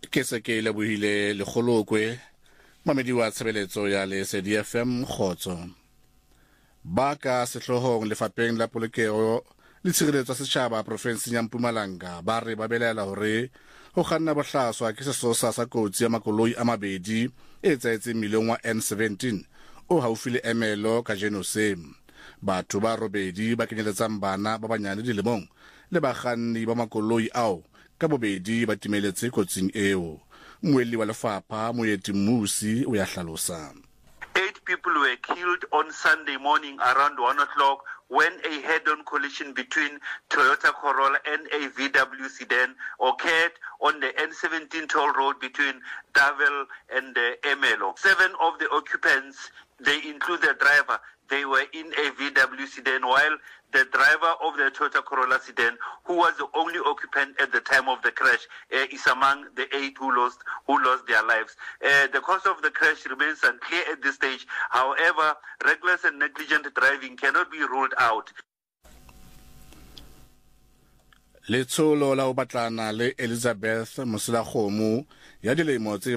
ke se ke lebohile lekgolokwe mamedi wa tshebeletso ya Lesedi FM Kgotso ba ka sehlohong lefapheng la polokego le tshireletso setjhaba province ya Mpumalanga ba re ba belela hore ho kganna bohlaswa ke sesosa sa kotsi ya makoloi a mabedi e tsaetseng mileng wa N17 o haufi le Emelo ka Jenose. Batho ba robedi ba kenyeletsang bana ba banyane dilemong le bakganni ba makoloi ao ka bobedi ba timeletse kotsing eo. Moeli wa lefapha Moeti Musi o ya hlalosa. 8 people were killed on Sunday morning around 1 o'clock when a head-on collision between Toyota Corolla and a VW sedan occurred on the N17 toll road between Davel and Emelo. 7 of the occupants, they include the driver, they were in a VW sedan, while the driver of the Toyota Corolla sedan, who was the only occupant at the time of the crash, is among the 8 who lost their lives. The cause of the crash remains unclear at this stage. However, reckless and negligent driving cannot be ruled out. Letsholo la ho batlana le Elizabeth Mosilakgomo ya dilemo tse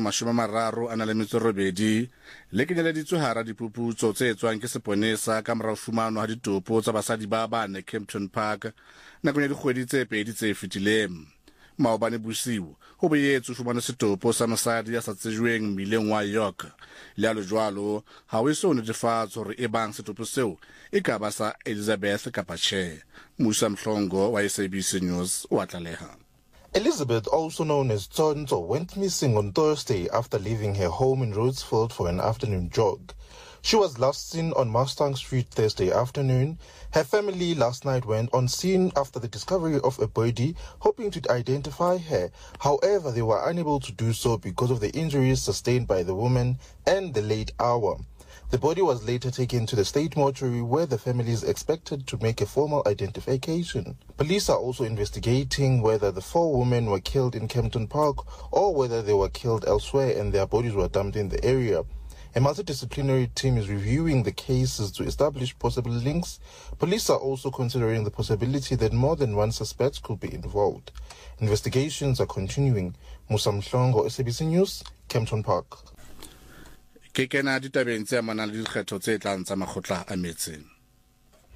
38 le kenyeleditswe hara diphuputso tse etswang ke seponesa ka morao fumano ha ditopo tsa basadi ba bane Kempton Park nakong ya dikgwedi tse pedi tse fetileng. Maobane bosiu ho boetse fumana setopo sa mosadi ya sa tsejweng mmileng wa York le a jwalo ha o eso netefatsa hore e bang setopo seo e ka ba sa Elizabeth kapa tjhe. Musa Mhlongo wa SABC News o atlaleha. Elizabeth, also known as Tsonto, went missing on Thursday after leaving her home in Rhodesfield for an afternoon jog. She was last seen on Mustang Street Thursday afternoon. Her family last night went on scene after the discovery of a body, hoping to identify her. However, they were unable to do so because of the injuries sustained by the woman and the late hour. The body was later taken to the state mortuary where the family is expected to make a formal identification. Police are also investigating whether the 4 women were killed in Kempton Park or whether they were killed elsewhere and their bodies were dumped in the area. A multidisciplinary team is reviewing the cases to establish possible links. Police are also considering the possibility that more than one suspect could be involved. Investigations are continuing. Musa Mhlongo, SABC News, Kempton Park. Ke kena ditabeng tse amanang le dikgetho tse tlang tsa makgotla a metseng.